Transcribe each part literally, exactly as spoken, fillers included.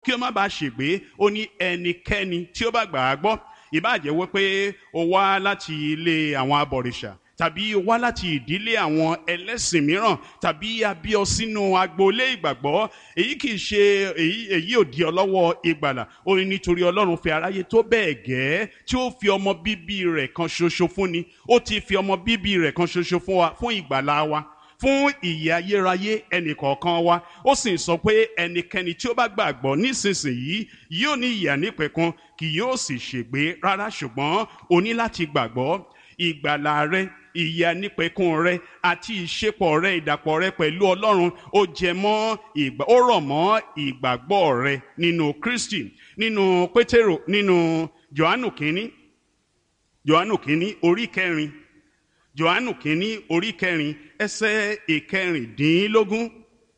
kí ó má bàa ṣègbé, ó ní ẹnikẹ́ni tí ó bá gbà á gbọ́, ìbáà jẹ́ wípé ó wá láti ilé àwọn abọ̀rìṣà, tàbí ó wá láti ìdílé àwọn ẹlẹ́sìn mìíràn, tàbí a bí ọ sínú agboolé ìgbàgbọ́, èyí kì í ṣe èyí èyí ò dí ọ lọ́wọ́ ìgbàlà. Ó ní nítorí Ọlọ́run fẹ́ aráyé tó bẹ́ẹ̀ gẹ́ tí ó fi ọmọ bíbí rẹ̀ kan ṣoṣo fún ni. Ó ti fi ọmọ bíbí rẹ̀ kan ṣoṣo fún wa, fún ìgbàlà wa, fún ìyè ayérayé ẹnìkọ̀ọ̀kan wa. Ó sì sọ pé ẹnikẹ́ni tí ó bá gbàgbọ́ nísinsìnyí yóò ní ìyè ànípẹ̀kun, kì yóò sì ṣègbé rárá, ṣùgbọ́n o ní láti gbàgbọ́. Ìgbàlà rẹ, ìyè ànípẹ̀kun rẹ àti ìṣepọ̀ rẹ, ìdàpọ̀ rẹ pẹ̀lú Ọlọ́run ó jẹ mọ́ ìgbà ó rọ̀ mọ́ ìgbàgbọ́ rẹ nínú Kristi. Nínú Pétérù, nínú Jòhánù kínní Jòhánù kínní orí kẹrin Jòhánù kínní orí kẹrin ẹsẹ̀ ìkẹrìndínlógún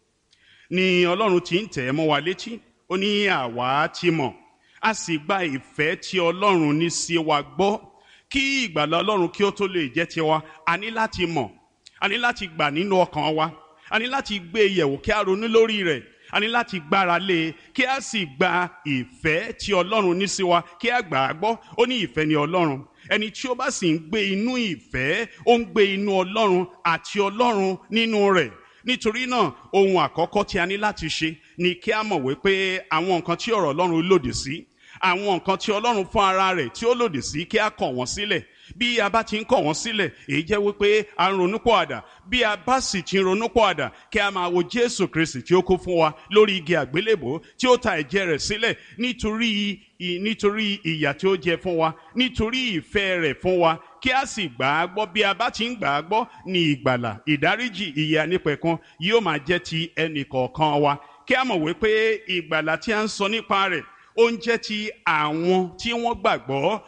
ni Ọlọ́run ti ń tẹ̀ mọ́ wa létí. Ó ní àwa ti mọ̀, a sì gba ìfẹ́ tí Ọlọ́run ní sí wa gbọ́. Kí ìgbàlà Ọlọ́run kí ó tó lè jẹ́ tiwa, a ní láti mọ̀, a ní láti gbà nínú ọkàn wa, a ní láti gbé e yẹ̀wò kí a ronú lórí rẹ̀, a ní láti gbára lé e kí a sì gba ìfẹ́ tí Ọlọ́run ní sí wa kí a gbà á gbọ́. Ó ní ìfẹ́ ni Ọlọ́run, ẹni tí ó bá sì ń gbé inú ìfẹ́, ó ń gbé inú Ọlọ́run àti Ọlọ́run nínú rẹ̀. Nítorí náà ohun àkọ́kọ́ tí a ní láti ṣe ni kí a mọ̀ wípé àwọn nǹkan tí ọ̀rọ̀ Ọlọ́run lòdì sí, àwọn nǹkan tí Ọlọ́run fún ara rẹ̀ tí ó lòdì sí, kí a kọ̀ wọ́n sílẹ̀. Bí a bá ti ń kọ̀ wọ́n sílẹ̀, èyí jẹ́ wípé a ń ronúpọ̀àdà. Bí a bá sì ti ń ronúpọ̀àdà, kí a máa wo Jésù Kristi tí ó kú fún wa lórí igi àgbélébò, tí ó ta ẹ̀jẹ̀ rẹ̀ sílẹ̀ nítorí nítorí ìyà tí ó jẹ fún wa, nítorí ìfẹ́ rẹ̀ fún wa, kí a sì gbà á gbọ́. Bí a bá ti ń gbà á gbọ́, ni ìgbàlà, ìdáríjì, ìyè ànípẹ̀kun yóò máa jẹ́ ti ẹnì kọ̀ọ̀kan wa. Kí a mọ̀ wípé ìgbàlà tí a ń sọ nípa rẹ̀, ó ń jẹ́ ti àwọn tí wọ́n gbàgbọ́.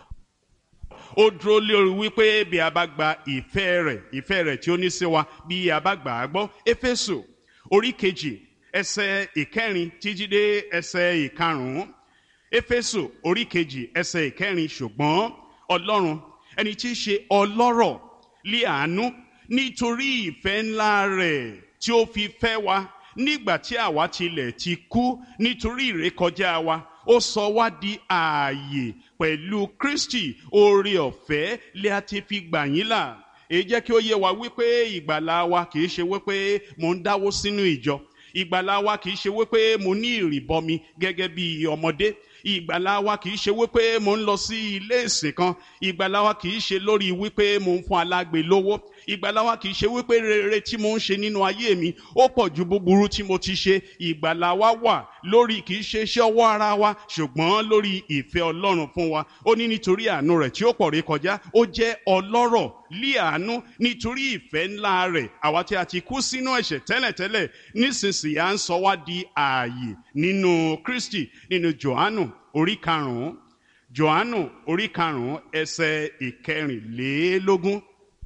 Ó dúró lórí wípé bí a bá gba ìfẹ́ rẹ̀, ìfẹ́ rẹ̀ tí ó ní sí wa, bí a bá gbà á gbọ́. Éfésù orí kejì ẹsẹ̀ ìkẹrin títí dé ẹsẹ̀ ìkarùn-ún. Éfésù orí kejì ẹsẹ̀ ìkẹrin, ṣùgbọ́n Ọlọ́run ẹni tí í ṣe ọlọ́rọ̀ lé àánú, nítorí ìfẹ́ ńlá rẹ̀ tí ó fi fẹ́ wa nígbà tí àwa tilẹ̀ ti kú nítorí ìrékọjá wa, ó sọ wá di ààyè pẹ̀lú Kristi. Oore ọ̀fẹ́ lé a ti fi gbà yín là. Èyí jẹ́ kí ó yé wa wípé ìgbàlà wa kì í ṣe wípé mo ń dáwó sínú ìjọ. Ìgbàlà wa kì í ṣe wípé mo ní ìrìbọmi gẹ́gẹ́ bí ọmọdé. Ìgbàlà wa kì í ṣe wípé mo ń lọ sí ilé ìsìn kan. Ìgbàlà wa kì í ṣe lórí wípé mo ń fún alágbe lówó. Ìgbàlà wa kì í ṣe wípé rere tí mo ń ṣe nínú ayé mi ó pọ̀ ju búburú tí mo ti ṣe. Ìgbàlà wa wà lórí kì í ṣe iṣẹ́ ọwọ́ ara wa, ṣùgbọ́n lórí ìfẹ́ Ọlọ́run fún wa. Ó ní nítorí àánú rẹ̀ tí ó pọ̀ ré kọjá, ó jẹ́ ọlọ́rọ̀ lé àánú nítorí ìfẹ́ ńlá rẹ̀. Àwa tí a ti kú sínú ẹ̀ṣẹ̀ tẹ́lẹ̀tẹ́lẹ̀, nísinsìnyí à ń sọ wá di ààyè nínú Kristi. Nínú Jòhánù orí karùn-ún Jòhánù orí karùn-ún ẹsẹ̀ ìkẹrìnlélógún.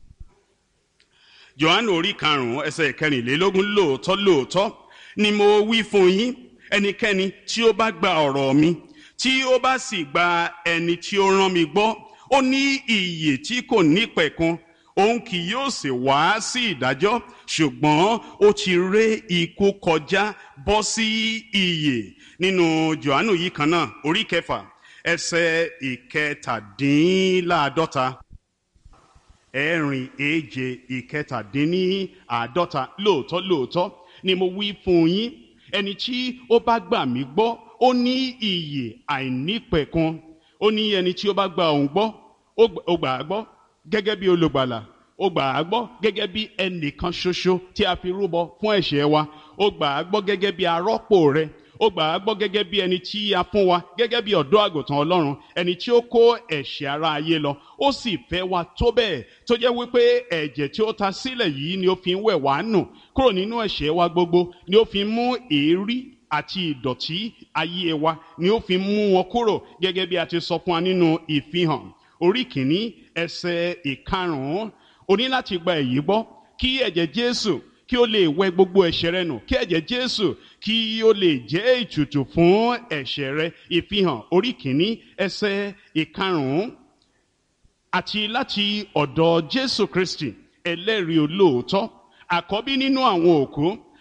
Jòhánù orí karùn-ún ẹsẹ̀ ìkẹrìnlélógún, lóòótọ́ lóòótọ́ ni mo wí fún yín, ẹnikẹ́ni tí ó bá gba ọ̀rọ̀ mi, tí ó bá sì gba ẹni tí ó rán mi gbọ́, ó ní ìyè tí kò nípẹ̀kun, òun kì yóò sì wá sí ìdájọ́, ṣùgbọ́n ó ti ré ikú kọjá bọ́ sí ìyè. Nínú Jòhánù yìí kan náà orí kẹfà ẹsẹ̀ ìkẹtàdínláàádọ́ta, ẹ̀rin èje ìkẹtàdínláàádọ́ta, lóòótọ́ lóòótọ́ ni mo wí fún yín, ẹni tí ó bá gbà mí gbọ́, ó ní ìyè àìnípẹ̀kun. Ó ní ẹni tí ó bá gba òun gbọ́, ó gbà á gbọ́ gẹ́gẹ́ bí olùgbàlà, ó gbà á gbọ́ gẹ́gẹ́ bí ẹnìkan ṣoṣo tí a fi rúbọ fún ẹ̀ṣẹ̀ wa, ó gbà á gbọ́ gẹ́gẹ́ bí arọ́pò rẹ̀, ó gbà á gbọ́ gẹ́gẹ́ bí ẹni tí a fún wa gẹ́gẹ́ bí ọ̀dọ́ àgùntàn Ọlọ́run, ẹni tí ó kó ẹ̀ṣẹ̀ ara ayé lọ. Ó sì fẹ́ wa tó bẹ́ẹ̀ tó jẹ́ wípé ẹ̀jẹ̀ tí ó ta sílẹ̀ yìí ni ó fi ń wẹ̀ wá nù kúrò nínú ẹ̀ṣẹ̀ wa gbogbo, ni ó fi ń mú èérí àti ìdọ̀tí ayé wa, ni ó fi ń mú wọn kúrò, gẹ́gẹ́ bí a ti sọ fún wa nínú Ìfihàn orí kìíní ẹsẹ̀ ìkarùn-ún. O ní láti gba èyí gbọ́ kí ẹ̀jẹ̀ Jésù kí ó lè wẹ gbogbo ẹ̀ṣẹ̀ rẹ nù, kí ẹ̀jẹ̀ Jésù kí ó lè jẹ́ ìtùtù fún ẹ̀ṣẹ̀ rẹ. Ìfihàn orí kìíní ẹsẹ̀ ìkarùn-ún. Àti láti ọ̀dọ̀ Jésù Kristi ẹlẹ́rìí olóòótọ́, àkọ́bí nínú àwọn òkú,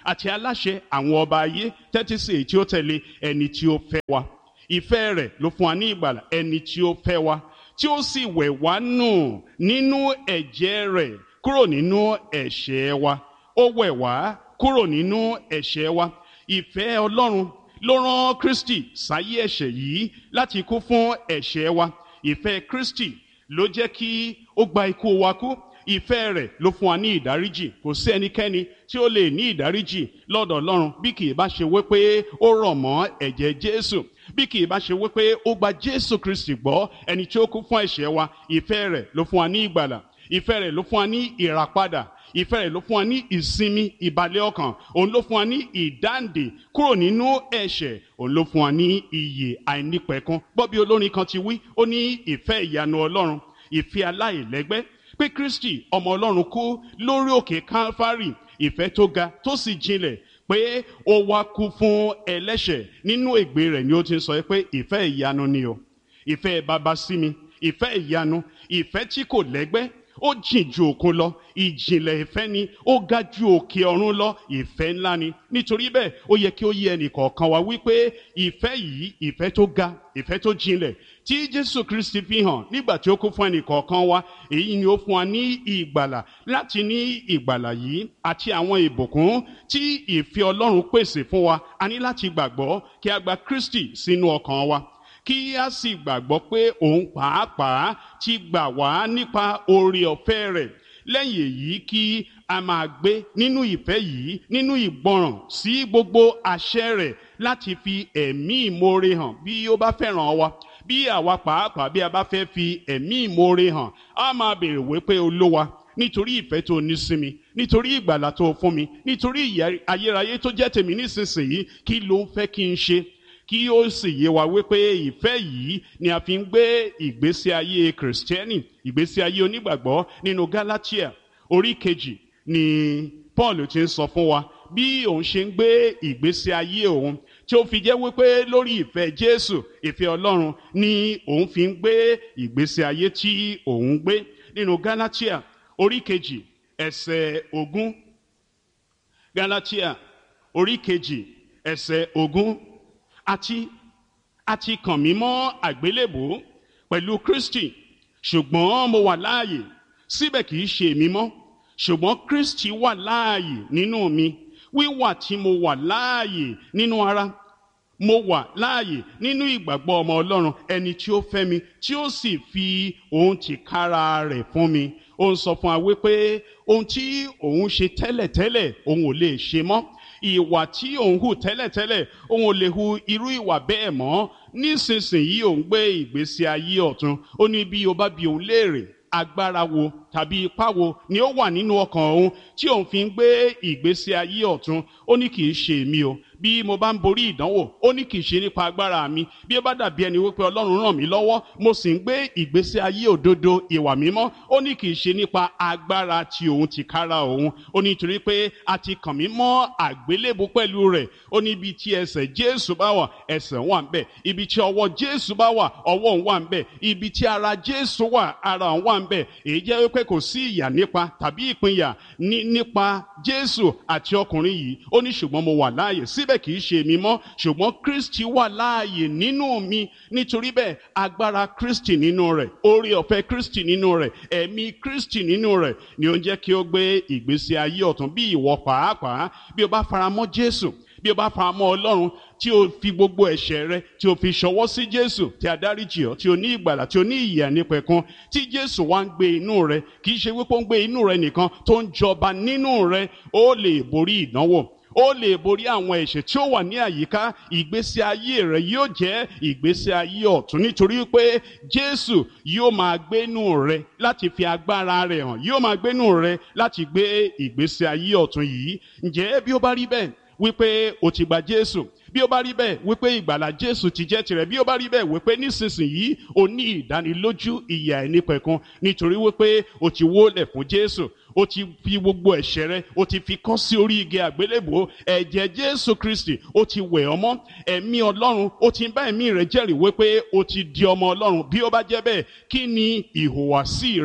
àti aláṣẹ àwọn ọba ayé tẹ́tí sí èyí tí ó tẹ̀lé ẹni tí ó fẹ́ wa. Ìfẹ́ rẹ̀ ló fún wa ní ìgbàlà, ẹni tí ó fẹ́ wa, tí ó sì wẹ̀ wá nù nínú ẹ̀jẹ̀ rẹ̀ kúrò nínú ẹ̀ṣẹ̀ wa. Ó wẹ̀ wá kúrò nínú ẹ̀ṣẹ̀ wa. Ìfẹ́ Ọlọ́run ló rán Kristi sáyé ẹ̀ṣẹ̀ yìí láti kú fún ẹ̀ṣẹ̀ wa. Ìfẹ́ Kristi ló jẹ́ kí ó gba ikú wa kú. Ìfẹ́ rẹ̀ ló fún wa ní ìdáríjì. Kò sí ẹnikẹ́ni tí ó lè ní ìdáríjì lọ́dọ̀ Ọlọ́run bí kì í bá ṣe wípé ó rọ̀ mọ́ ẹ̀jẹ̀ Jésù, bí kì í bá ṣe wípé ó gba Jésù Kristi gbọ́, ẹni tí ó kú fún ẹ̀ṣẹ̀ wa. Ìfẹ́ rẹ̀ ló fún wa ní ìgbàlà. Ìfẹ́ rẹ̀ ló fún wa ní ìràpadà. Ìfẹ́ rẹ̀ ló fún wa ní ìsinmi ìbàlẹ̀ ọkàn. Òun ló fún wa ní ìdáǹdè kúrò nínú ẹ̀ṣẹ̀. Òun ló fún wa ní ìyè àìnípẹ̀kun. Gbọ́ bí olórin kan ti wí, ó ní ìfẹ́ ìyanu Ọlọ́run, ìfẹ́ aláìlẹ́gbẹ́, pé Kristi ọmọ Ọlọ́run kú lórí òkè Kálífárì, ìfẹ́ tó ga tó sì jinlẹ̀, pé ó wá kú fún ẹlẹ́ṣẹ̀. Nínú ègbé rẹ̀ ni ó ti ń sọ pé ìfẹ́ ìyanu ni o, ìfẹ́ baba sí mi, ìfẹ́ ìyanu, ìfẹ́ tí kò lẹ́gbẹ́, ó jìn ju òkun lọ, ìjìnlẹ̀ ìfẹ́ ni, ó ga ju òkè ọ̀run lọ, ìfẹ́ ńlá ni. Nítorí bẹ́ẹ̀ ó yẹ kí ó yé ẹnì kọ̀ọ̀kan wa wípé ìfẹ́ yìí, ìfẹ́ tó ga, ìfẹ́ tó jinlẹ̀ tí Jésù Kristi fi hàn nígbà tí ó kú fún ẹnì kọ̀ọ̀kan wa, èyí ni ó fún wa ní ìgbàlà. Láti ní ìgbàlà yìí àti àwọn ìbùkún tí ìfẹ́ Ọlọ́run pèsè fún wa, a ní láti gbàgbọ́ kí a gba Kristi sínú ọkàn wa, kí a sì gbàgbọ́ pé òun pàápàá ti gbà wá nípa oore ọ̀fẹ́ rẹ̀. Lẹ́yìn èyí kí a máa gbé nínú ìfẹ́ yìí, nínú ìgbọràn sí gbogbo àṣẹ rẹ̀, láti fi ẹ̀mí ìmoore hàn bí ó bá fẹ́ràn wa. Bí àwa pàápàá bí a bá fẹ́ fi ẹ̀mí ìmoore hàn, a máa béèrè wípé Olúwa, nítorí ìfẹ́ tó ní sí mi, nítorí ìgbàlà tó fún mi, nítorí ìyè ayérayé tó jẹ́ tèmi nísinsìnyí, kí ló ń fẹ́ kí n ṣe? Kí ó sì yé wa wípé ìfẹ́ yìí ni a fi ń gbé ìgbésí ayé Kìrìsìtẹ́nì, ìgbésí ayé onígbàgbọ́. Nínú Gálátíà orí kejì ni Paul ti ń sọ fún wa bí òun ṣe ń gbé ìgbésí ayé òun, tí ó fi jẹ́ wípé lórí ìfẹ́ Jésù, ìfẹ́ Ọlọ́run, ni òun fi ń gbé ìgbésí ayé tí òun gbé. Nínú Gálátíà orí kejì ẹsẹ̀ ogún, Gálátíà orí kejì ẹsẹ̀ ogún, àti àti kàn mí mọ́ àgbélébùú pẹ̀lú Kristi, ṣùgbọ́n mo wà láàyè, síbẹ̀ kì í ṣe èmi mọ́, ṣùgbọ́n Kristi wà láàyè nínú mi. Wíwà tí mo wà láàyè nínú ara, mo wà láàyè nínú ìgbàgbọ́ ọmọ Ọlọ́run, ẹni tí ó fẹ́ mi, tí ó sì fi òun tìkára rẹ̀ fún mi. Ó ń sọ fún wa wípé ohun tí òun ṣe tẹ́lẹ̀tẹ́lẹ̀ òun ò lè ṣe mọ́. Ìwà tí òun hù tẹ́lẹ̀tẹ́lẹ̀ òun ò lè hu irú ìwà bẹ́ẹ̀ mọ́. Nísinsìnyí òun gbé ìgbésí ayé ọ̀tun. Ó ní bí o bá bi òun léèrè, agbára wo tàbí ipá wo ni ó wà nínú ọkàn òun tí òun fi ń gbé ìgbésí ayé ọ̀tun? Ó ní kì í ṣe èmi o. Bí mo bá ń borí ìdánwò, ó ní kì í ṣe nípa agbára mi. Bí ó bá dàbí ẹni wípé Ọlọ́run ràn mí lọ́wọ́, mo sì ń gbé ìgbésí ayé òdodo, ìwà mímọ́, ó ní kì í ṣe nípa agbára tí òun tìkára òun. Ó ní nítorí pé a ti kàn mí mọ́ àgbélébùú pẹ̀lú rẹ̀. Ó ní ibi tí ẹsẹ̀ Jésù bá wà, ẹsẹ̀ wà ń bẹ̀. Ibi tí ọwọ́ Jésù bá wà, ọwọ́ òun wà ń bẹ̀. Ibi tí ara Jésù wà, ara òun wà ń bẹ̀. Èyí jẹ́ wípé kò sí ìyà nípa tàbí ìpínyà ní nípa Jésù àti ọkùnrin yìí. Ó ní ṣùgbọ́n mo wà láàyè, síbẹ̀ kì í ṣe èmi mọ́, ṣùgbọ́n Kristi wà láàyè nínú mi. Nítorí bẹ́ẹ̀ agbára Kristi nínú rẹ̀, oore ọ̀fẹ́ Kristi nínú rẹ̀, ẹ̀mí Kristi nínú rẹ̀ ni ó ń jẹ́ kí ó gbé ìgbésí ayé ọ̀tun. Bí ìwọ pàápàá, bí o bá faramọ́ Jésù, bí o bá faramọ́ Ọlọ́run, tí o fi gbogbo ẹ̀ṣẹ̀ rẹ tí o fi ṣọwọ́ sí Jésù, tí a dáríjì ọ́, tí o ní ìgbàlà, tí o ní ìyè àìnípẹ̀kun, tí Jésù wá ń gbé inú rẹ, kì í ṣe wípé ó ń gbé inú rẹ nìkan, tó ń jọba nínú rẹ, ó lè borí ìdánwò, ó lè borí àwọn ẹ̀ṣẹ̀ tí ó wà ní àyíká. Ìgbésí ayé rẹ yóò jẹ́ ìgbésí ayé ọ̀tun, nítorí pé Jésù yóò máa gbénú rẹ láti fi agbára rẹ̀ hàn, yóò máa gbénú rẹ láti gbé ìgbésí ayé ọ̀tun yìí. Ǹjẹ́ bí ó bá rí bẹ́ẹ̀ wípé o ti gba Jésù, bí ó bá rí bẹ́ẹ̀ wípé ìgbàlà Jésù ti jẹ́ tirẹ̀, bí ó bá rí bẹ́ẹ̀ wípé nísinsìnyí o ní ìdánilójú ìyè àìnípẹ̀kun, nítorí wípé o ti wólẹ̀ fún Jésù, o ti fi gbogbo ẹ̀ṣẹ̀ rẹ, o ti fi kọ́ sí orí igi àgbélébùú. Ẹ̀jẹ̀ Jésù Kristi ó ti wẹ̀ ọ́ mọ́. Ẹ̀mí Ọlọ́run ó ti bá ẹ̀mí rẹ jẹ́rìí wípé o ti di ọmọ Ọlọ́run. Bí ó bá jẹ́ bẹ́ẹ̀, kí ni ìhùwàsí rẹ?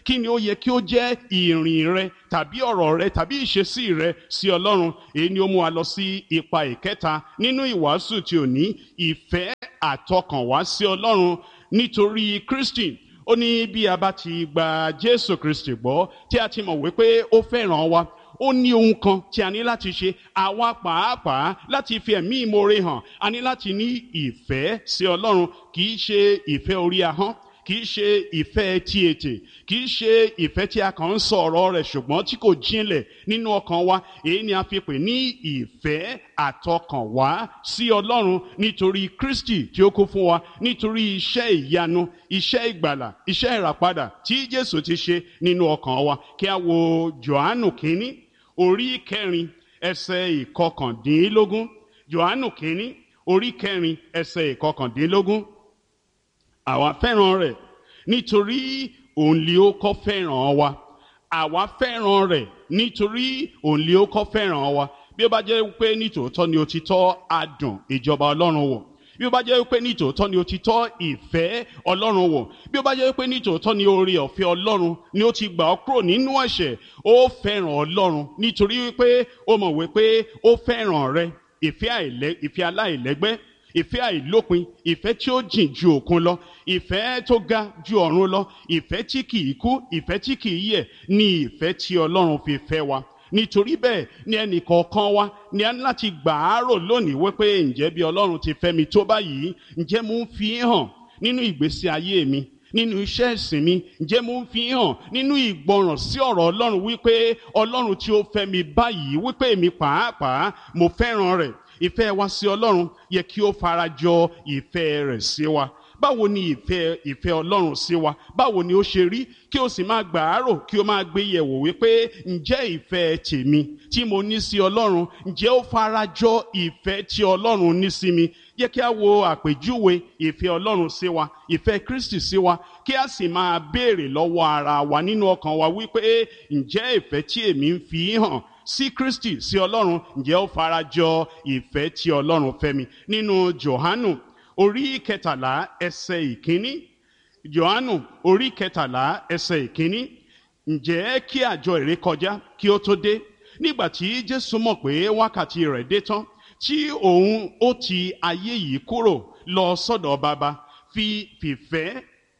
kí ni ó yẹ kí ó jẹ́ ìrìn rẹ tàbí ọ̀rọ̀ rẹ tàbí ìṣesí rẹ sí Ọlọ́run. Èyí ni ó mú wa lọ sí ipa ìkẹta nínú ìwàásù tí ò ní ìfẹ́ àtọkànwá sí Ọlọ́run nítorí Kristi. Ó ní bí a bá ti gba Jésù Kristi gbọ́ tí a ti mọ̀ wípé ó fẹ́ràn wa, ó ní ohun kan tí a ní láti ṣe, àwa pàápàá láti fi ẹ̀mí ìmoore hàn. A ní láti ní ìfẹ́ sí Ọlọ́run, kì í ṣe ìfẹ́ orí ahọ́n, kì í ṣe ìfẹ́ tí ètè, kì í ṣe ìfẹ́ tí a kàn ń sọ ọ̀rọ̀ rẹ̀ ṣùgbọ́n tí kò jinlẹ̀ nínú ọkàn wa. Èyí ni a fi pè ní ìfẹ́ àtọkànwá sí Ọlọ́run nítorí Kristi tí ó kú fún wa, nítorí iṣẹ́ ìyanu, iṣẹ́ ìgbàlà, iṣẹ́ ìràpadà tí Jésù ti ṣe nínú ọkàn wa. Kí a wo Jòhánù kínní orí kẹrin ẹsẹ̀ ìkọkàndínlógún. Jòhánù kínní orí kẹrin ẹsẹ̀ ìkọkàndínlógún. Àwa fẹ́ràn rẹ̀ nítorí òun lé ó kọ́ fẹ́ràn wa. Àwa fẹ́ràn rẹ̀ nítorí òun lé ó kọ́ fẹ́ràn wa. Bí ó bá jẹ́ pé nítòótọ́ ni ó ti tọ́ adùn ìjọba Ọlọ́run wò, bí ó bá jẹ́ pé nítòótọ́ ni ó ti tọ́ ìfẹ́ Ọlọ́run wò, bí ó bá jẹ́ pé nítòótọ́ ni oore ọ̀fẹ́ Ọlọ́run ni ó ti gbà ọ́ kúrò nínú ẹ̀ṣẹ̀, ó fẹ́ràn Ọlọ́run nítorí wípé ó mọ̀ wípé ó fẹ́ràn rẹ. Ìfẹ́ aláìlẹ́gbẹ́, ìfẹ́ àìlópin, ìfẹ́ tí ó jìn ju òkun lọ, ìfẹ́ tó ga ju ọ̀run lọ, ìfẹ́ tí kìí kú, ìfẹ́ tí kìí yẹ̀ ni ìfẹ́ tí Ọlọ́run fi fẹ́ wa. Nítorí bẹ́ẹ̀ ni ẹnì kọ̀ọ̀kan wa ni a ní láti gbà á rò lónìí wípé ǹjẹ́ bí Ọlọ́run ti fẹ́ mi tó báyìí, ǹjẹ́ mo ń fi hàn nínú ìgbésí ayé mi, nínú iṣẹ́ ìsìn mi, ǹjẹ́ mo ń fi hàn nínú ìgbọràn sí ọ̀rọ̀ Ọlọ́run wípé Ọlọ́run tí ó fẹ́ mi báyìí, wípé èmi pàápàá mo fẹ́ràn rẹ̀. Ìfẹ́ wa sí Ọlọ́run yẹ kí ó farajọ ìfẹ́ rẹ̀ sí wa. Báwo ni ìfẹ́ ìfẹ́ Ọlọ́run sí wa? Báwo ni ó ṣe rí? Kí o sì máa gbà á rò, kí o máa gbé yẹ̀wò wípé ǹjẹ́ ìfẹ́ tèmi tí mo ní sí Ọlọ́run, ǹjẹ́ ó farajọ ìfẹ́ tí Ọlọ́run ní sí mi? Yẹ kí a wo àpèjúwe ìfẹ́ Ọlọ́run sí wa, ìfẹ́ Kristi sí wa, kí a sì máa béèrè lọ́wọ́ ara wa nínú ọkàn wa wípé ǹjẹ́ ìfẹ́ tí èmi ń fi hàn sí Kristi, sí Ọlọ́run, ǹjẹ́ ó farajọ ìfẹ́ tí Ọlọ́run fẹ́ mi? Nínú Jòhánù orí kẹtàlá ẹsẹ̀ ìkíní. Jòhánù orí kẹtàlá ẹsẹ̀ ìkíní. Ǹjẹ́ kí àjọ ìrékọjá kí ó tó dé, nígbà tí Jésù mọ̀ pé wákàtí rẹ̀ dé tán, tí òun ó ti ayé yìí kúrò lọ sọ́dọ̀ Baba, fi fìfẹ́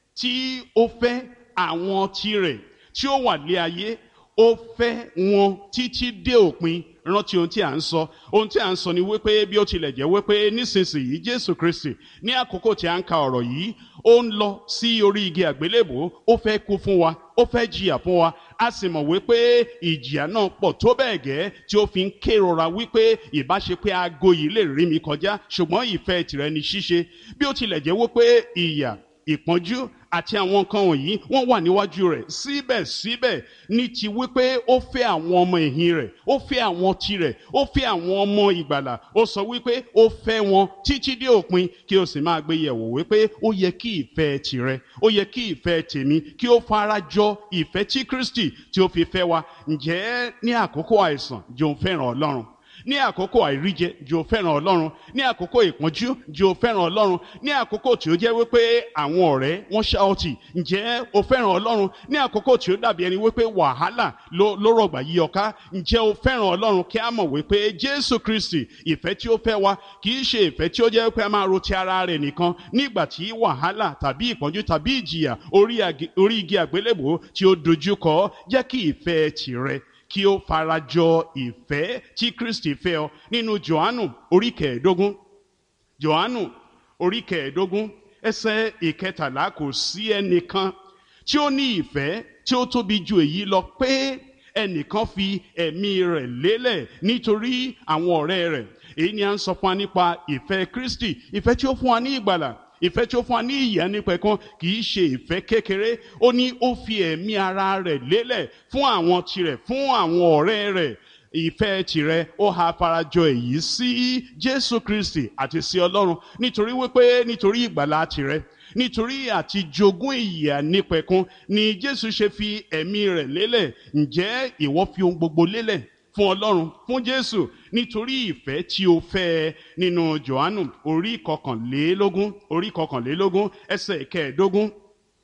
tí ó fẹ́ àwọn tirẹ̀ tí ó wà lé ayé, ó fẹ́ wọn títí dé òpin. Rántí ohun tí à ń sọ. Ohun tí à ń sọ ni wípé bí ó tilẹ̀ jẹ́ wípé nísinsìnyí Jésù Kristi ní àkókò tí à ń ka ọ̀rọ̀ yìí, ó ń lọ sí orí igi àgbélébùú, ó fẹ́ kú fún wa, ó fẹ́ jìyà fún wa. A sì mọ̀ wípé ìjìyà náà pọ̀ tó bẹ́ẹ̀ gẹ́ tí ó fi ń kérora wípé ìbá ṣe pé aago yìí lè rí mi kọjá, ṣùgbọ́n ìfẹ́ tìrẹ ni ṣíṣe. Bí ó tilẹ̀ jẹ́ wípé ìyà, ìpọ́njú àti àwọn nǹkan wọ̀nyí wọ́n wà níwájú rẹ̀, síbẹ̀síbẹ̀ ní ti wípé ó fẹ́ àwọn ọmọ ẹ̀yìn rẹ̀, ó fẹ́ àwọn tirẹ̀, ó fẹ́ àwọn ọmọ ìgbàlà. Ó sọ wípé ó fẹ́ wọn títí dé òpin. Kí o sì máa gbé yẹ̀wò wípé ó yẹ kí ìfẹ́ tirẹ̀, ó yẹ kí ìfẹ́ tèmi kí ó farajọ ìfẹ́ tí Kristi tí ó fi fẹ́ wa. Ǹjẹ́ ní àkókò àìsàn jò ń fẹ́ràn Ọlọ́run? Ní àkókò àìríjẹ jò fẹ́ràn Ọlọ́run? Ní àkókò ìpọ́njú jò fẹ́ràn Ọlọ́run? Ní àkókò tí ó jẹ́ wípé àwọn ọ̀rẹ́ wọ́n ṣá ọtí, ǹjẹ́ o fẹ́ràn Ọlọ́run? Ní àkókò tí ó dàbí ẹni wípé wàhálà ló ló rọ̀gbà yí ọ ká, ǹjẹ́ o fẹ́ràn Ọlọ́run? Kí a mọ̀ wípé Jésù Kristi ìfẹ́ tí ó fẹ́ wa kì í ṣe ìfẹ́ tí ó jẹ́ wípé a máa ro ti ara rẹ̀ nìkan nígbà tí wàhálà tàbí ìpọ́njú tàbí ìjìyà orí igi àgbélébùú tí ó dojú kọ. Jẹ́ kí ìfẹ́ tìrẹ kí ó farajọ ìfẹ́ tí Kristi fẹ́ ọ. Nínú Jòhánù orí kẹẹ̀ẹ́dógún, Jòhánù orí kẹẹ̀ẹ́dógún ẹsẹ̀ ìkẹtàlá. Kò sí ẹnìkan tí ó ní ìfẹ́ tí ó tóbi ju èyí lọ, pé ẹnìkan fi ẹ̀mí rẹ̀ lélẹ̀ nítorí àwọn ọ̀rẹ́ rẹ̀. Èyí ni a ń sọ fún wa nípa ìfẹ́ Kristi, ìfẹ́ tí ó fún wa ní ìgbàlà, ìfẹ́ tí ó fún wa ní ìyè nípẹ̀kun. Kì í ṣe ìfẹ́ kékeré. Ó ní ó fi ẹ̀mí ara rẹ̀ lélẹ̀ fún àwọn tirẹ̀, fún àwọn ọ̀rẹ́ rẹ̀. Ìfẹ́ tirẹ̀ ó ha farajọ èyí sí Jésù Kristi àti sí Ọlọ́run, nítorí wípé nítorí ìgbàlà tirẹ̀, nítorí àti jogún ìyè nípẹ̀kun ni Jésù ṣe fi ẹ̀mí rẹ̀ lélẹ̀. Ǹjẹ́ ìwọ fi ohun gbogbo lélẹ̀ fún Ọlọ́run, fún Jésù, nítorí ìfẹ́ tí ó fẹ́? Nínú Jòhánù orí kọkànlélógún, orí kọkànlélógún ẹsẹ̀ kẹẹ̀ẹ́dógún.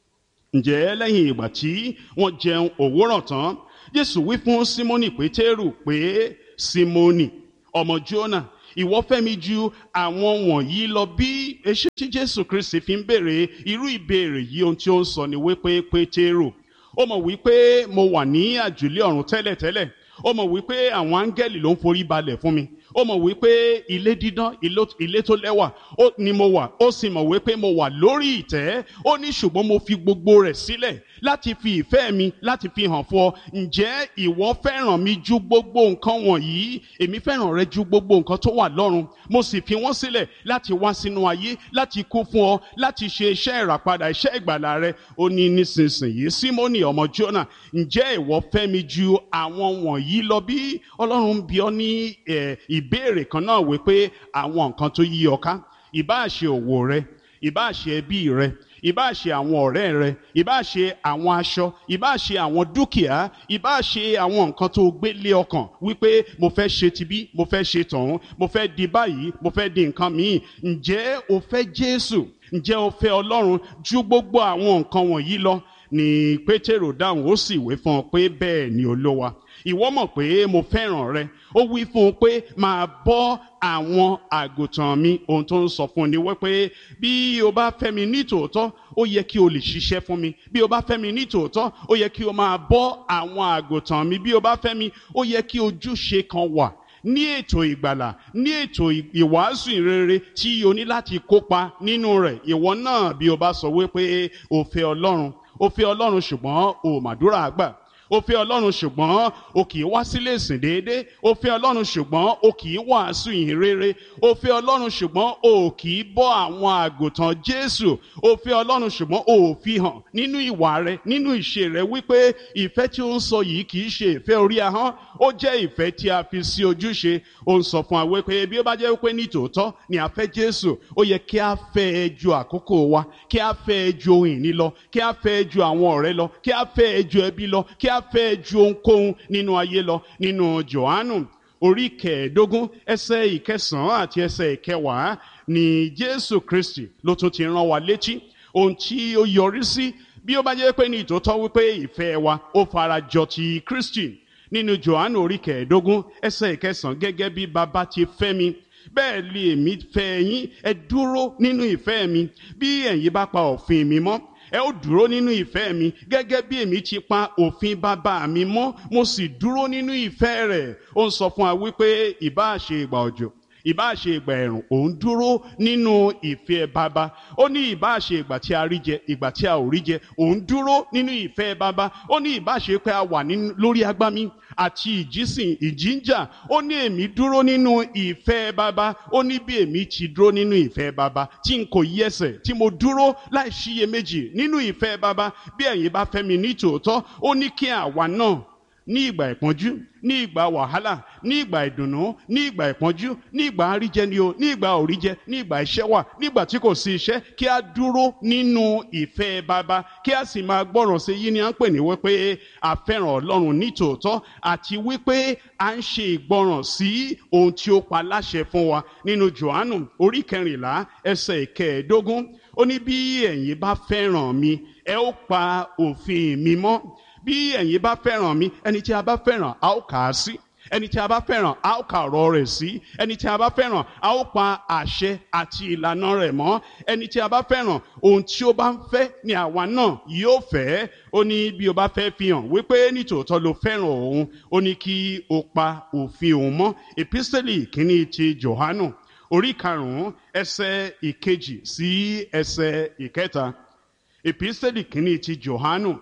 ǹjẹ́ lẹ́yìn ìgbà tí wọ́n jẹun òwúrọ̀ tán, Jésù wí fún Símónì Pétérù pé, Símónì ọmọ Jónà, ìwọ fẹ́ mi ju àwọn wọ̀nyí lọ bí? Èṣe tí Jésù Kristi fi ń béèrè irú ìbéèrè yìí, ohun tí ó ń sọ ni wípé Pétérù, ó mọ̀ wípé mo wà ní àjùlé ọ̀run tẹ́lẹ̀tẹ́lẹ̀, ó mọ̀ wípé àwọn áńgẹ́lì ló ń forí balẹ̀ fún mi, ó mọ̀ wípé ilé dídán, ilé tó lẹ́wà ni mo wà, ó sì mọ̀ wípé mo wà lórí ìtẹ́. Ó ní ṣùgbọ́n mo fi gbogbo rẹ̀ sílẹ̀ láti fi ìfẹ́ mi láti fi hàn fún ọ. Ǹjẹ́ ìwọ fẹ́ràn mi ju gbogbo nǹkan wọ̀nyí? Èmi fẹ́ràn rẹ ju gbogbo nǹkan tó wà lọ́run. Mo sì fi wọ́n sílẹ̀ láti wá sínú ayé, láti kú fún ọ, láti ṣe iṣẹ́ ìràpadà, iṣẹ́ ìgbàlà rẹ. Ó ní nísinsìnyí, Símónì ọmọ Jónà, ǹjẹ́ ìwọ fẹ́ mi ju àwọn wọ̀nyí lọ bí? Ọlọ́run bí ọ ní ìbéèrè kan náà wípé àwọn nǹkan tó yí ọ ká, ìbáà ṣe òwò rẹ, ìbáà ṣe ẹbí rẹ, ìbáà ṣe àwọn ọ̀rẹ́ rẹ, ìbáà ṣe àwọn aṣọ, ìbáà ṣe àwọn dúkìá, ìbáà ṣe àwọn nǹkan tó gbé lé ọkàn wípé mo fẹ́ ṣe tibí, mo fẹ́ ṣe tọ̀hún, mo fẹ́ di báyìí, mo fẹ́ di nǹkan míì. Ǹjẹ́ o fẹ́ Jésù? Ǹjẹ́ o fẹ́ Ọlọ́run ju gbogbo àwọn nǹkan wọ̀nyí lọ? Ni Pétérù dáhùn, ó sì wí fún un pé, bẹ́ẹ̀ ni Olúwa, ìwọ mọ̀ pé mo fẹ́ràn rẹ. Ó wí fún un pé, máa bọ́ àwọn àgùntàn mi. Ohun tó ń sọ fún un ni wípé bí o bá fẹ́ mi ní tòótọ́, ó yẹ kí o lè ṣiṣẹ́ fún mi. Bí o bá fẹ́ mi ní tòótọ́, ó yẹ kí o máa bọ́ àwọn àgùntàn mi. Bí o bá fẹ́ mi, ó yẹ kí ojúṣe kan wà ní ètò ìgbàlà, ní ètò ìwàásù ìrere tí o ní láti kópa nínú rẹ̀. Ìwọ náà bí o bá sọ wípé o fẹ́ Ọlọ́run, o fẹ́ Ọlọ́run ṣùgbọ́n o màdúrà àgbà, o fẹ́ Ọlọ́run ṣùgbọ́n o kì í wá sílé ìsìn déédéé, o fẹ́ Ọlọ́run ṣùgbọ́n o kì í wàásù ìhìn rere, o fẹ́ Ọlọ́run ṣùgbọ́n o kì í bọ́ àwọn àgùntàn Jésù, o fẹ́ Ọlọ́run ṣùgbọ́n o ò fi hàn nínú ìwà rẹ, nínú ìṣe rẹ wípé ìfẹ́ tí ó ń sọ yìí kì í ṣe ìfẹ́ orí ahọ́n, ó jẹ́ ìfẹ́ tí a fi sí ojúṣe. Ó ń sọ fún wa wípé bí ó bá jẹ́ wípé ní tòótọ́ ni a fẹ́ Jésù, ó yẹ kí a fẹ́ ẹ ju àkókò wa, kí a fẹ́ ẹ ju ohun ìní lọ, kí a fẹ́ ẹ ju àwọn ọ̀rẹ́ lọ, kí a fẹ́ ẹ ju ẹbí lọ, kí a fẹ́ ju ohunkóhun nínú ayé lọ. Nínú Jòhánù orí kẹẹ̀ẹ́dógún ẹsẹ̀ ìkẹsàn-án àti ẹsẹ̀ ìkẹwàá ni Jésù Kristi ló tún ti rán wa létí ohun tí ó yọrí sí bí ó bá jẹ́ pé ní ìtòótọ́ wípé ìfẹ́ wa ó farajọ ti Kristi. Nínú Jòhánù orí kẹẹ̀ẹ́dógún ẹsẹ̀ ìkẹsàn-án, gẹ́gẹ́ bí bàbá ti fẹ́ mi, bẹ́ẹ̀ lé èmi fẹ́ yín, ẹ dúró nínú ìfẹ́ mi. Bí ẹ̀yin bá pa òfin mi mọ́, ẹ ó dúró nínú ìfẹ́ mi, gẹ́gẹ́ bí èmi ti pa òfin bàbá mi mọ́, mo sì dúró nínú ìfẹ́ rẹ̀. Ó ń sọ fún wa wípé ìbáà ṣe ìgbà òjò, ìbáà ṣe ìgbà ẹ̀rùn, òun dúró nínú ìfẹ́ bàbá. Ó ní ìbáà ṣe ìgbà tí a rí jẹ, ìgbà tí a ò rí jẹ, òun dúró nínú ìfẹ́ bàbá. Ó ní ìbáà ṣe pé a wà lórí agbámi àti ìjísìn ìjíǹjà, ó ní èmi dúró nínú ìfẹ́ bàbá. Ó ní bí èmi ti dúró nínú ìfẹ́ bàbá, tí n kò yẹsẹ̀, tí mo dúró láì ṣiyèméjì nínú ìfẹ́ bàbá, bí ẹ̀yin bá fẹ́ mi ní tòótọ́, ó ní kí àwa náà ní ìgbà ìpọ́njú, ní ìgbà wàhálà, ní ìgbà ìdùnnú, ní ìgbà ìpọ́njú, ní ìgbà àríjẹ ni o, ní ìgbà òríjẹ, ní ìgbà iṣẹ́ wà, nígbà tí kò sí iṣẹ́, kí a dúró nínú ìfẹ́ bàbá, kí a sì máa gbọ́ràn sí. Yìí ni à ń pè ní wípé a fẹ́ràn Ọlọ́run ní tòótọ́, àti wípé a ń ṣe ìgbọ́ràn sí ohun tí ó pa láṣẹ fún wa. Nínú Jòhánù orí kẹrìnlá ẹsẹ̀ ìkẹẹ̀ẹ́dógún, ó ní bí ẹ̀yin bá fẹ́ràn mi, ẹ ó pa òfin mi mọ́. Bí ẹ̀yin bá fẹ́ràn mi, ẹni tí a bá fẹ́ràn a ó kà á sí, ẹni tí a bá fẹ́ràn a ó kà ọ̀rọ̀ rẹ̀ sí, ẹni tí a bá fẹ́ràn a ó pa àṣẹ àti ìlànà rẹ̀ mọ́, ẹni tí a bá fẹ́ràn ohun tí ó bá ń fẹ́ ni àwa náà yóò fẹ́. Ó ní bí o bá fẹ́ fi hàn wípé nítòótọ́ ló fẹ́ràn òun, ó ní kí o pa òfin òun mọ́. Epísítélì kìíní ti Jòhánù orí karùn-ún ẹsẹ̀ ìkejì sí ẹsẹ̀ ìkẹta. Epísítélì kìíní ti Jòhánù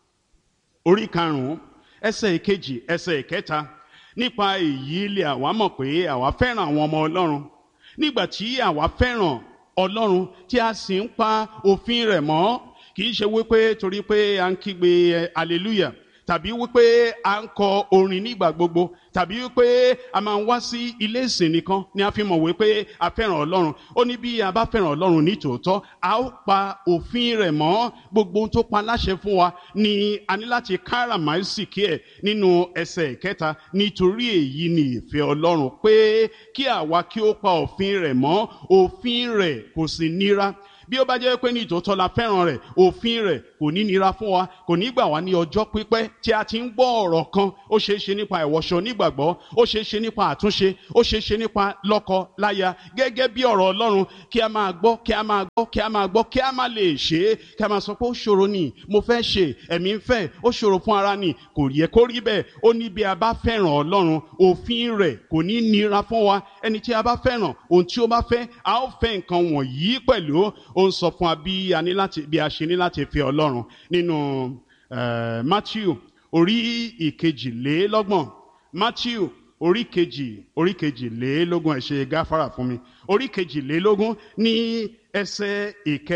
orí karùn-ún ẹsẹ̀ ìkejì ẹsẹ̀ ìkẹta. Nípa èyí lè àwa mọ̀ pé àwa fẹ́ràn àwọn ọmọ Ọlọ́run, nígbà tí àwa fẹ́ràn Ọlọ́run tí a sì ń pa òfin rẹ̀ mọ́. Kì í ṣe wípé torí pé a ń kígbe hallelujah, tàbí wípé a ń kọ orin nígbà gbogbo, tàbí wípé a máa ń wá sí ilé ìsìn nìkan ni a fi mọ̀ wípé a fẹ́ràn Ọlọ́run. Ó ní bí a bá fẹ́ràn Ọlọ́run ní tòótọ́ a ó pa òfin rẹ̀ mọ́. Gbogbo ohun tó pa láṣẹ fún wa ni a ní láti káràmáìsìkí ẹ̀ nínú ẹsẹ̀ ìkẹta. Nítorí èyí ni ìfẹ́ Ọlọ́run, pé kí àwa kí ó pa òfin rẹ̀ mọ́. Òfin rẹ̀ kò sì nira. Bí ó bá jẹ́ pé ní ìtòótọ́ la fẹ́ràn rẹ̀, òfin rẹ̀ kò ní nira fún wa, kò ní gbà wá ní ọjọ́ pípẹ́ tí a ti ń gbọ́ ọ̀rọ̀ kan. Ó ṣeé ṣe nípa ìwọṣọ onígbàgbọ́, ó ṣeé ṣe nípa àtúnṣe, ó ṣeé ṣe nípa lọ́kọ láya. Gẹ́gẹ́ bí ọ̀rọ̀ Ọlọ́run, kí a máa gbọ́, kí a máa gbọ́, kí a máa gbọ́, kí a má lè ṣe é, kí a máa sọ pé ó ṣòro ni, mo fẹ́ ṣe, ẹ̀mí ń fẹ́, ó ṣòro fún ara ni, kò yẹ kó rí bẹ́ẹ̀. Ó ní bí a bá fẹ́ràn Ọlọ́run, òfin rẹ̀ kò ní nira fún wa. Ẹni tí a bá fẹ́ràn, ohun tí ó bá fẹ́, a ó fẹ́ nǹkan wọ̀nyí pẹ̀lú. Ó ń sọ fún wa bí a ní láti bí a ṣe ní láti fi Ọlọ́run nínú uh, Matthew orí ìkejìlélọ́gbọ̀n Matthew orí kejì orí kejìlélógún, ẹ ṣe gáfárà fún mi, orí kejìlélógún ní ẹsẹ̀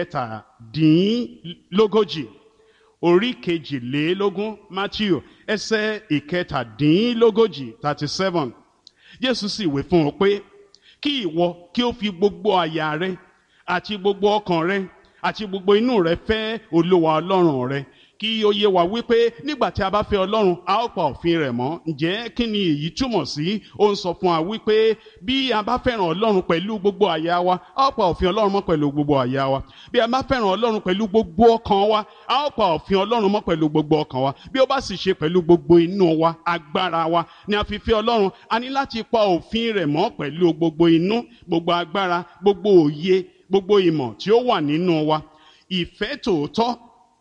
ìkẹtàdínlógójì, orí kejìlélógún Matthew ẹsẹ̀ ìkẹtàdínlógójì thirty seven. Jésù sì wí fún un pé kí ìwọ kí ó fi gbogbo àyà rẹ àti gbogbo ọkàn rẹ àti gbogbo inú rẹ fẹ́ Olúwa Ọlọ́run rẹ. Kí ó yé wa wípé nígbà tí a bá fẹ́ Ọlọ́run a ó pa òfin rẹ̀ mọ́. Ǹjẹ́ kí ni èyí túmọ̀ sí? Ó ń sọ fún wa wípé bí a bá fẹ́ràn Ọlọ́run pẹ̀lú gbogbo àyà wa a ó pa òfin Ọlọ́run mọ́ pẹ̀lú gbogbo àyà wa. Bí a bá fẹ́ràn Ọlọ́run pẹ̀lú gbogbo ọkàn wa a ó pa òfin Ọlọ́run mọ́ pẹ̀lú gbogbo ọkàn wa. Bí ó bá sì ṣe pẹ̀lú gbogbo inú wa, agbára wa ni a fi fẹ́ Ọlọ́run, a ní láti pa òfin rẹ̀ mọ́ pẹ̀lú gbogbo inú, gbogbo agbára, gbogbo òye, gbogbo ìmọ̀ tí ó wà nínú wa. Ìfẹ́ tòótọ́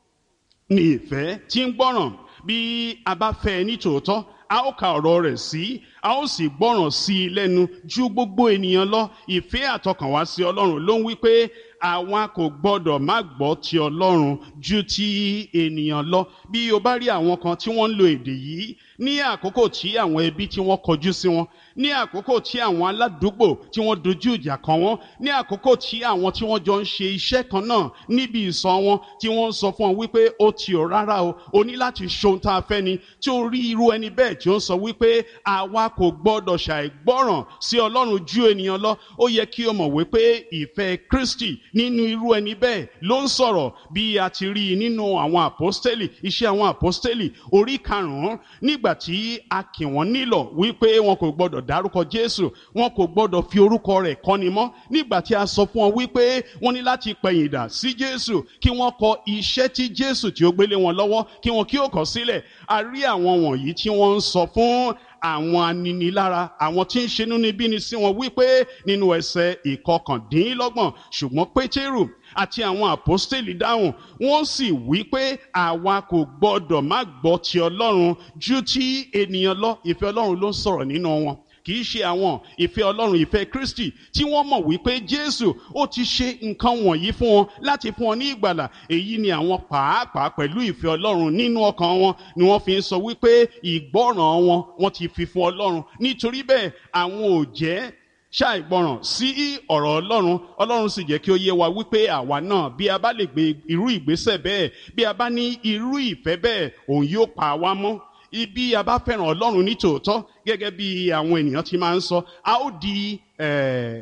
ni ìfẹ́ tí ń gbọ́ràn. Bí a bá fẹ́ ní tòótọ́, a ó ka ọ̀rọ̀ rẹ̀ sí, a ó sì gbọ́ràn sí i lẹ́nu ju gbogbo ènìyàn lọ. Ìfẹ́ àtọkànwá sí Ọlọ́run ló ń wí pé àwa kò gbọdọ̀ má gbọ́ ti Ọlọ́run ju ti ènìyàn lọ. Bí o bá rí àwọn kan tí wọ́n ń lo èdè yìí ní àkókò tí àwọn ẹbí tí wọ́n kọjú sí wọn, ní àkókò tí àwọn aládùúgbò tí wọ́n dojú ìjà kọ wọ́n, ní àkókò tí àwọn tí wọ́n jọ ń ṣe iṣẹ́ kan náà níbi ìsọ̀ wọn tí wọ́n ń sọ fún ọ wípé ó ti ò rárá o, o ní láti ṣohun tá a fẹ́ ni, tí ó rí irú ẹni bẹ́ẹ̀ tí ó ń sọ wípé àwa kò gbọdọ̀ ṣàìgbọ́ràn sí Ọlọ́run ju ènìyàn lọ. Ó yẹ kí o mọ̀ wípé ìfẹ́ Kristi nínú irú ẹni bẹ́ẹ̀ ló ń sọ̀rọ̀. Bí a ti rí nínú àwọn àpọ́stélì, iṣẹ́ àwọn àpọ́stélì orí karùn-ún, nígbà tí a kì wọ́n nílọ̀ wípé wọn kò gbọdọ̀ dárúkọ Jésù, wọn kò gbọdọ̀ fi orúkọ rẹ̀ kọ́ni mọ́. Nígbà tí a sọ fún wọn wípé wọ́n ní láti pẹ̀yìndà sí Jésù, kí wọ́n kọ iṣẹ́ tí Jésù tí ó gbélé wọn lọ́wọ́ kí wọn kí ó kọ sílẹ̀. A rí àwọn wọ̀nyí tí wọ́n ń sọ fún àwọn aninilára, àwọn tí ń ṣe inúnibíni sí wọn wípé nínú ẹsẹ̀ ìkọkàndínlọ́gbọ̀n, ṣùgbọ́n Pétérù àti àwọn àpọ́stélì dáhùn, wọ́n sì wí pé àwa kò gbọdọ̀ má gbọ́ ti Ọlọ́run ju ti ènìyàn lọ. Ìfẹ́ Ọlọ́run ló ń sọ̀rọ̀ nínú wọn, kì í ṣe àwọn. Ìfẹ́ Ọlọ́run, ìfẹ́ Kristi tí wọ́n mọ̀ wípé Jésù ó ti ṣe nǹkan wọ̀nyí fún wọn láti fún wọn ní ìgbàlà. Èyí ni àwọn pàápàá pẹ̀lú ìfẹ́ Ọlọ́run nínú ọkàn wọn ni wọ́n fi ń sọ wípé ìgbọ́ràn wọn wọ́n ti fi fún Ọlọ́run. Nítorí bẹ́ẹ̀ àwọn ò jẹ́ ṣàìgbọràn sí ọ̀rọ̀ Ọlọ́run. Ọlọ́run sì jẹ́ kí ó yé wa wípé àwa náà bí a bá lè gbé irú ìgbésẹ̀ bẹ́ẹ̀, bí a bá ní irú ìfẹ́ bẹ́ẹ̀, òun yóò pa wá mọ́. Ibi a bá fẹ́ràn Ọlọ́run ní tòótọ́, gẹ́gẹ́ bí àwọn ènìyàn ti máa ń sọ, a ó di eh,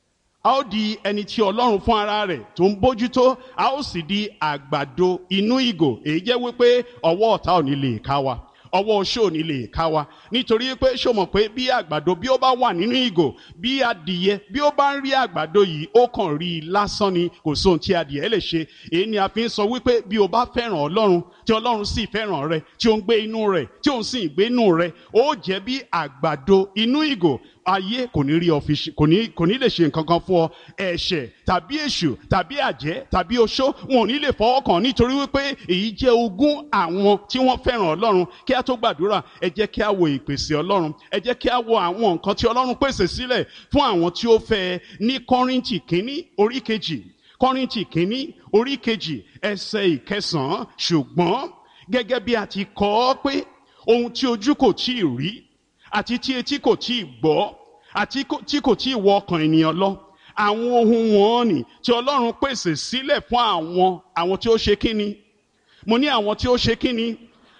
a ó di ẹni tí Ọlọ́run fún ara rẹ̀ tó ń bójútó, a ó sì di àgbàdo inú ìgò. Èyí jẹ́ wípé ọwọ́ ọ̀tá ò ní lè ká wa, ọwọ́ oṣó ò ní lè ká wa. Nítorí pé ṣó mọ̀ pé bí àgbàdo bí ó bá wà nínú ìgò, bí adìyẹ bí ó bá ń rí àgbàdo yìí, ó kàn rí i lásán ni, kò sóhun tí adìyẹ lè ṣe. Èyí ni a fi ń sọ wípé bí o bá fẹ́ràn Ọlọ́run, tí Ọlọ́run sì fẹ́ràn rẹ, tí ó ń gbé inú rẹ, tí òun sì ń gbé inú rẹ, ó jẹ́ bí àgbàdo inú ìgò. Ayé kò ní rí ọ fi kò ní kò ní lè ṣe nǹkan kan fún ọ. Ẹ̀ṣẹ̀ tàbí èṣù tàbí àjẹ́ tàbí oṣó wọn ò ní lè fọwọ́ kàn, nítorí wípé èyí jẹ́ ogún àwọn tí wọ́n fẹ́ràn Ọlọ́run. Kí a tó gbàdúrà, ẹ jẹ́ kí a wo ìpèsè Ọlọ́run, ẹ jẹ́ kí a wo àwọn nǹkan tí Ọlọ́run pèsè sílẹ̀ fún àwọn tí ó fẹ́. Ní Kọ́ríńtì kínní orí kejì, Kọ́ríńtì kínní orí kejì ẹsẹ̀ ìkẹsàn-án, ṣùgbọ́n gẹ́gẹ́ bí a ti kọ ọ́ pé ohun tí ojú kò tí ì rí àti tí etí kò tí ì gbọ́ àti tí kò tí ì wọ ọkàn ènìyàn lọ, àwọn ohun wọ̀nnì tí Ọlọ́run pèsè sílẹ̀ fún àwọn àwọn tí ó ṣe kíni. Mo ní àwọn tí ó ṣe kíni,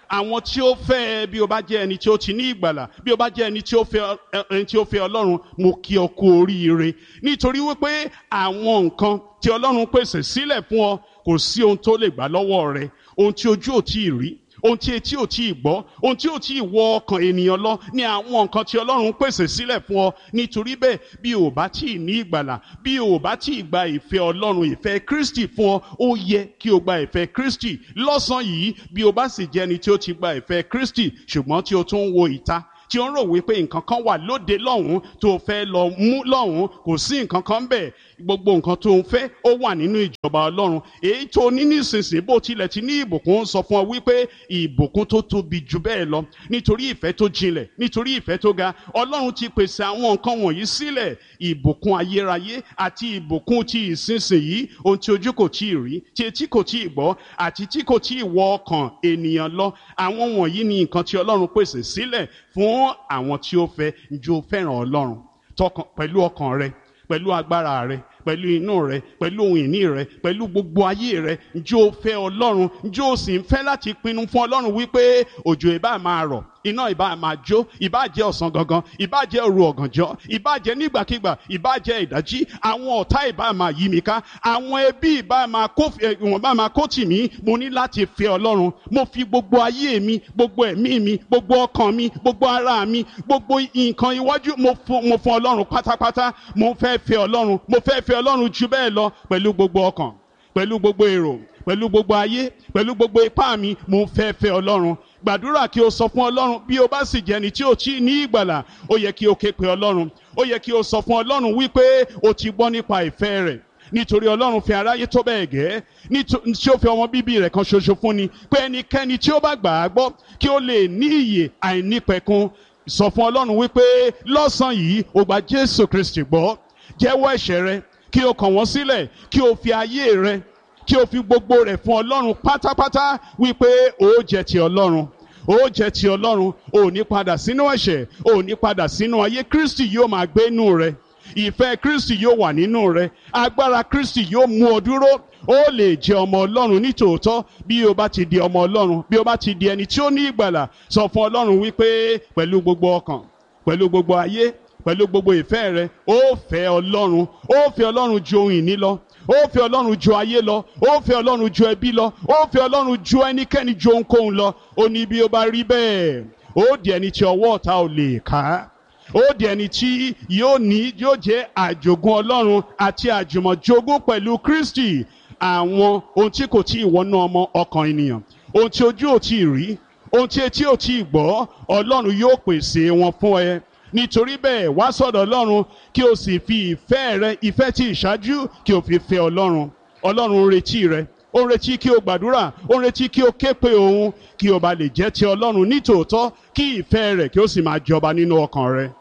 àwọn tí ó fẹ́ bí o bá jẹ́ ẹni tí ó ti ní ìgbàlà, bí o bá jẹ́ ẹni tí ó fẹ́ ẹni tí ó fẹ́ Ọlọ́run, mo kí ọ kú oríire, nítorí wípé àwọn nǹkan tí Ọlọ́run pèsè sílẹ̀ fún ọ kò sí ohun tó lè gbà lọ́wọ́ rẹ, ohun tí ojú ò tí ì rí, ohun tí etí ò tí ì gbọ́, ohun tí ò tí ì wọ ọkàn ènìyàn lọ ní àwọn nǹkan tí Ọlọ́run pèsè sílẹ̀ fún ọ. Nítorí bẹ́ẹ̀, bí o bá tí ì ní ìgbàlà, bí o bá tí ì gba ìfẹ́ Ọlọ́run, ìfẹ́ Kristi fún ọ, ó yẹ kí o gba ìfẹ́ Kristi lọ́sàn-án yìí. Bí o bá sì jẹ́ ẹni tí ó ti gba ìfẹ́ Kristi ṣùgbọ́n tí o tún ń wo ìta, tí ó ń rò wípé nǹkan kan wà lóde lọ́hùn tó fẹ́ lọ mú lọ́hùn, kò sí nǹkan kan bẹ́ẹ̀. Gbogbo nǹkan tó ń fẹ́ ó wà nínú ìjọba Ọlọ́run. Èyí tó ní nísinsìnyí bó tilẹ̀ ti ní ìbùkún sọ fún ọ wípé ìbùkún tó tóbi jù bẹ́ẹ̀ lọ, nítorí ìfẹ́ tó jinlẹ̀, nítorí ìfẹ́ tó ga. Ọlọ́run ti pèsè àwọn nǹkan wọ̀nyí sílẹ̀, ìbùkún ayérayé àti ìbùkún ti ìsinsìnyí, ohun tí ojú kò tí ì rí, tí etí kò tí ì gbọ́, àti tí kò tí ì wọ ọkàn ènìyàn lọ. Àwọn wọ̀nyí ni nǹkan tí Ọlọ́run pèsè sílẹ̀ fún àwọn tí ó fẹ́. Ǹjẹ́ o fẹ́ràn Ọlọ́run tọkàn pẹ̀lú ọkàn rẹ, pẹ̀lú agbára rẹ, pẹ̀lú inú rẹ, pẹ̀lú ohun ìní rẹ, pẹ̀lú gbogbo ayé rẹ? Ǹjẹ́ o fẹ́ Ọlọ́run? Ǹjẹ́ o sì ń fẹ́ láti pinnu fún Ọlọ́run wípé òjò ìbá máa rọ̀, iná ìbá máa jó, ìbá jẹ́ ọ̀sán gangan, ìbá jẹ́ òru ọ̀gànjọ́, ìbá jẹ́ nígbàkigbà, ìbá jẹ́ ìdájí, àwọn ọ̀tá ìbá máa yí mi ká, àwọn ẹbí ìbá máa kó ìwọ̀n bá máa kó tì mí, mo ní láti fẹ́ Ọlọ́run. Mo fi gbogbo ayé mi, gbogbo ẹ̀mí mi, gbogbo ọkàn mi, gbogbo ara mi, gbogbo nǹkan iwájú mo fún mo fún Ọlọ́run pátápátá. Mo fẹ́ fẹ́ Ọlọ́run, mo fẹ́ fẹ́ Ọlọ́run jù bẹ́ẹ̀ lọ, pẹ̀lú gbogbo ọkàn, pẹ̀lú gbogbo èrò, pẹ̀lú gbogbo ayé, pẹ̀lú gbogbo ipá mi. Mo fẹ́ fẹ́ Ọlọ́run. Gbàdúrà kí o sọ fún Ọlọ́run. Bí o bá sì jẹ́ ẹni tí ò tí ì ní ìgbàlà, ó yẹ kí o ké pe Ọlọ́run. Ó yẹ kí o sọ fún Ọlọ́run wípé o ti gbọ́ nípa ìfẹ́ rẹ̀, nítorí Ọlọ́run fi aráyé tó bẹ́ẹ̀ gẹ́ tí ó fi ọmọ bíbí rẹ̀ kan ṣoṣo fún ni, pé ẹnikẹ́ni tí ó bá gbà á gbọ́ kí ó lè ní ìyè àìnípẹ̀kun. Sọ fún Ọlọ́run wípé lọ́sàn-án yìí o gba Jésù Kristi gbọ́. Jẹ́wọ́ ẹ̀ṣẹ̀ rẹ, kí o kàn wọ́n sílẹ̀, kí o fi ayé rẹ, kí o fi gbogbo rẹ̀ fún Ọlọ́run pátápátá, wípé o jẹ́ ti Ọlọ́run, o jẹ́ ti Ọlọ́run. O ní padà sínú ẹ̀ṣẹ̀, o ní padà sínú ayé. Kristi yóò máa gbé inú rẹ, ìfẹ́ Kristi yóò wà nínú rẹ, agbára Kristi yóò mú ọ dúró. Ó lè jẹ́ ọmọ Ọlọ́run ní tòótọ́. Bí o bá ti di ọmọ Ọlọ́run, bí o bá ti di ẹni tí ó ní ìgbàlà, sọ fún Ọlọ́run wípé pẹ̀lú gbogbo ọkàn, pẹ̀lú gbogbo ayé, pẹ̀lú gbogbo ìfẹ́ rẹ, ó fẹ́ Ọlọ́run. Ó fẹ́ Ọlọ́run ju ohun ìní lọ, ó fẹ́ Ọlọ́run ju ayé lọ, ó fẹ́ Ọlọ́run ju ẹbí lọ, ó fẹ́ Ọlọ́run ju ẹnikẹ́ni ju ohunkóhun lọ. Ó ní bí ó bá rí bẹ́ẹ̀, ó di ẹni tí ọwọ́ ọ̀tá ò lè ká, ó di ẹni tí yóò ní yóò jẹ́ àjogún Ọlọ́run àti àjùmọ̀jogún pẹ̀lú Kristi àwọn ohun tí kò tí ì wọnú ọmọ ọkàn ènìyàn, ohun tí ojú ò tí ì rí, ohun tí etí ò tí ì gbọ́. Ọlọ́run yóò pèsè wọn fún ẹ. Nítorí bẹ́ẹ̀, wá sọ́dọ̀ Ọlọ́run kí o sì fi ìfẹ́ rẹ, ìfẹ́ tí ìṣáájú, kí o fi fẹ́ Ọlọ́run. Ọlọ́run ń retí rẹ, ó ń retí kí o gbàdúrà, ó ń retí kí o ké pe òun, kí o bá lè jẹ́ ti Ọlọ́run ní tòótọ́, kí ìfẹ́ rẹ̀ kí o sì máa jọba nínú ọkàn rẹ.